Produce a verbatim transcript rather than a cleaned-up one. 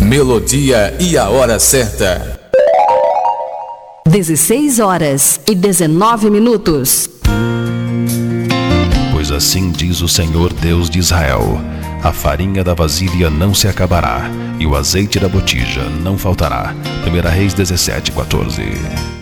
melodia e a hora certa. dezesseis horas e dezenove minutos. Pois assim diz o Senhor Deus de Israel: a farinha da vasilha não se acabará, e o azeite da botija não faltará. Primeira Reis dezessete, quatorze.